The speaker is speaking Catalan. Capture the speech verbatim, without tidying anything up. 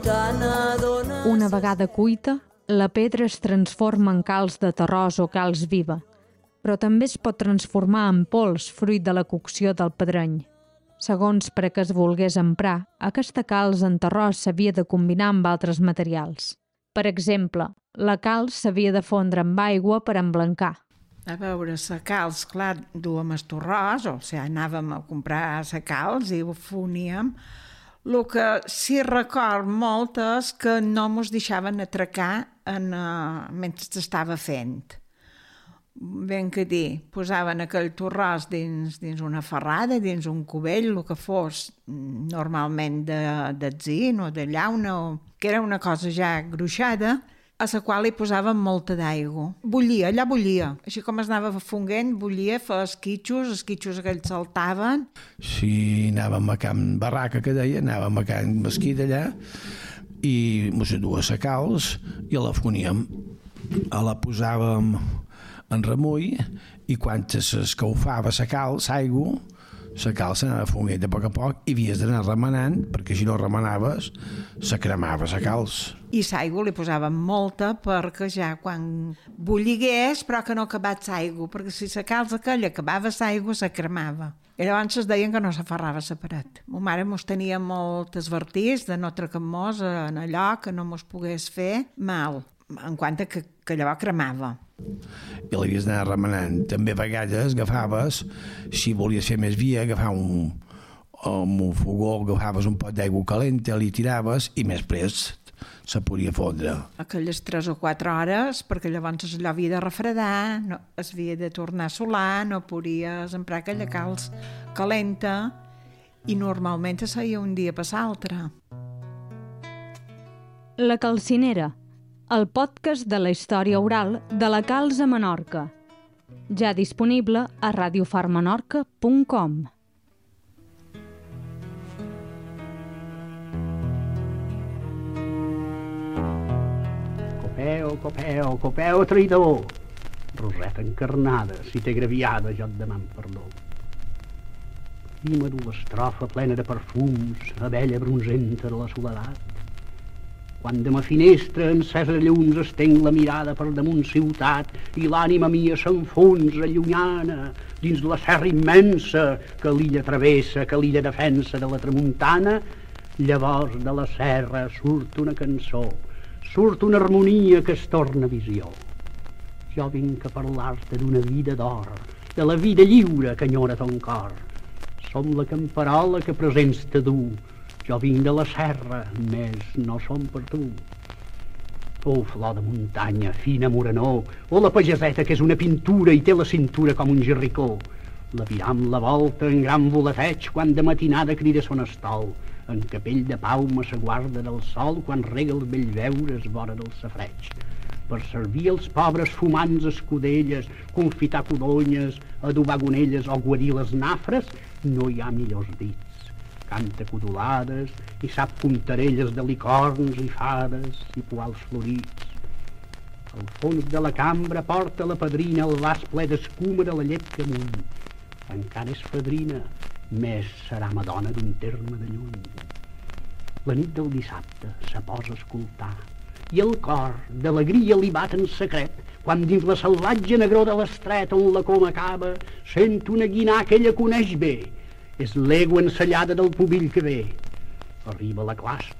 Una vegada cuita, la pedra es transforma en calç de terròs o calç viva, però també es pot transformar en pols fruit de la cocció del pedreny. Segons per a què es volgués emprar, aquesta calç en terròs s'havia de combinar amb altres materials. Per exemple, la calç s'havia de fondre amb aigua per emblancar. A veure, la calç, clar, duem el torròs, o sigui, anàvem a comprar la calç i ho foníem. El que sí record molt és que no mos deixaven atracar en, uh, mentre s'estava fent. Ben que dir, posaven aquell torròs dins, dins una ferrada, dins un cubell, el que fos, normalment de, de zinc o de llauna, o, que era una cosa ja gruixada, a la qual hi posaven molta d'aigua. Bullia, allà bullia. Així com es anava fonguent, bullia, feia esquitxos, esquitxos aquells saltaven. Si anàvem a Can Barraca, que deia, anàvem a Can Mesquita allà, i mos duia la calç i la foníem. La posàvem en remull i quan s'escaufava la calç, l'aigua, la calç s'anava fonguent a poc a poc i havies d'anar remenant, perquè si no remenaves, se cremava la calç. I l'aigua li posàvem molta perquè ja quan bulligués, però que no acabés l'aigua, perquè si la calç aquella acabava l'aigua, se cremava. I llavors es deien que no s'aferrava la paret. Ma mare mos tenia molt esvertits de no trecar-mos en allò que no mos pogués fer mal, en quant que, que llavors cremava. I l'havies d'anar remenant. També a vegades agafaves, si volies fer més via, agafar un, amb un fogó, agafaves un pot d'aigua calenta, li tiraves i més pres se podia fondre. Aquelles tres o quatre hores, perquè llavors allò havia de refredar, no, es havia de tornar a solar, no podies emprar aquella calç calenta i normalment es feia un dia per l'altre. La calcinera, el podcast de la història oral de la calç a Menorca. Ja disponible a radiofarmenorca punt com. Copeu, copeu, copeu, traïdor! Roseta encarnada, si t'he graviada, jo et deman perdó. Rima d'una estrofa plena de perfums, abella bronzenta de la soledat. Quan de ma finestra encesa de llums estenc la mirada per damunt ciutat i l'ànima mia s'enfonsa llunyana dins la serra immensa que l'illa travessa, que l'illa defensa de la tramuntana, llavors de la serra surt una cançó, surt una harmonia que es torna visió. Jo vinc a parlar-te d'una vida d'or, de la vida lliure que enyora ton cor. Som la camperola que presents te du. Jo vinc de la serra, més no som per tu. Oh, flor de muntanya, fina morenor, o la pageseta que és una pintura i té la cintura com un gerricó. L'aviram la volta en gran voleteig quan de matinada crida son estol. En capell de pau me se guarda del sol quan rega els bellveures vora del safreig. Per servir els pobres fumants escudelles, confitar codonyes, adobar gonelles o guarir les nafres, no hi ha millors dits. Canta codolades i sap puntarelles de licorns i fades i poals florits. Al fons de la cambra porta la padrina el vas ple d'escuma de la llet que amunt. Encara és fadrina, més serà madona d'un terme de lluny. La nit del dissabte se posa a escoltar i el cor d'alegria li bat en secret quan dins la salvatge negror de l'estret on la coma acaba sent una guinar que ella coneix bé. És l'egua ensellada del pubill que ve. Arriba la claspa